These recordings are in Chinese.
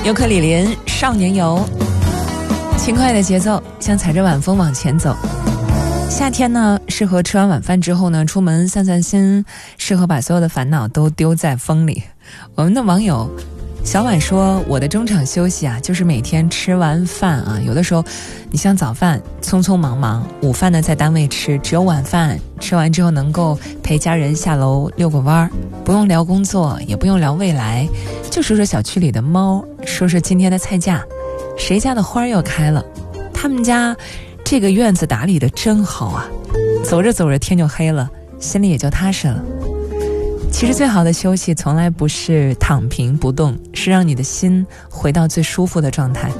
尤克里林少年游，轻快的节奏，像踩着晚风往前走。夏天呢，适合吃完晚饭之后呢，出门散散心，适合把所有的烦恼都丢在风里。我们的网友小婉说，我的中场休息啊，就是每天吃完饭啊，有的时候你像早饭匆匆忙忙，午饭呢在单位吃，只有晚饭吃完之后能够陪家人下楼遛个弯，不用聊工作，也不用聊未来，就说说小区里的猫，说说今天的菜价，谁家的花又开了，他们家这个院子打理得真好啊。走着走着天就黑了，心里也就踏实了。其实最好的休息从来不是躺平不动，是让你的心回到最舒服的状态。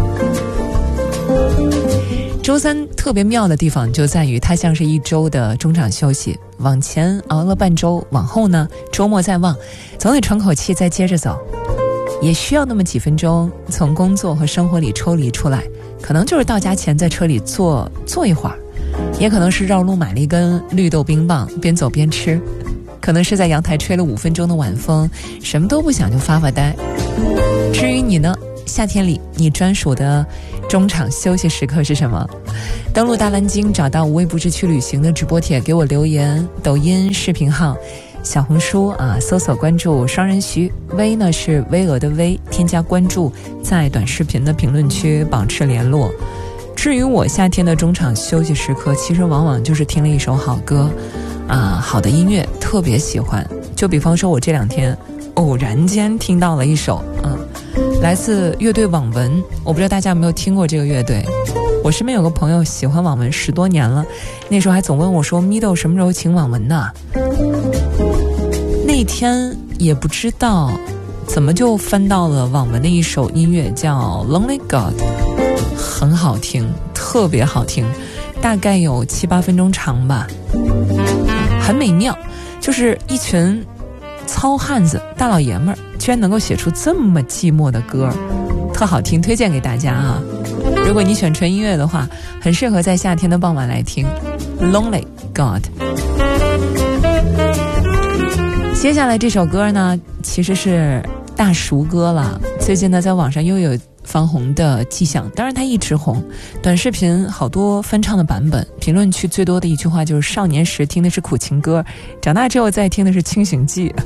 周三特别妙的地方就在于它像是一周的中场休息，往前熬了半周，往后呢周末再望，总得喘口气再接着走，也需要那么几分钟从工作和生活里抽离出来，可能就是到家前在车里坐一会儿，也可能是绕路买了一根绿豆冰棒边走边吃，可能是在阳台吹了5分钟的晚风，什么都不想就发发呆。至于你呢，夏天里你专属的中场休息时刻是什么？登录大蓝鲸，找到无微不至去旅行的直播帖，给我留言。抖音视频号、小红书啊，搜索关注双人徐，微呢是巍峨的微，添加关注，在短视频的评论区保持联络。至于我夏天的中场休息时刻，其实往往就是听了一首好歌好的音乐，特别喜欢。就比方说我这2天偶然间听到了一首来自乐队网文，我不知道大家有没有听过这个乐队。我身边有个朋友喜欢网文10多年了，那时候还总问我说咪豆什么时候请网文呢？那天也不知道怎么就翻到了网文的一首音乐叫 Lonely God， 很好听，特别好听，大概有7、8分钟长吧，很美妙，就是一群糙汉子大老爷们儿居然能够写出这么寂寞的歌，特好听，推荐给大家啊。如果你选纯音乐的话，很适合在夏天的傍晚来听 Lonely God。 接下来这首歌呢其实是大熟歌了，最近呢在网上又有翻红的迹象，当然它一直红，短视频好多翻唱的版本，评论区最多的一句话就是少年时听的是苦情歌，长大之后再听的是清醒剂。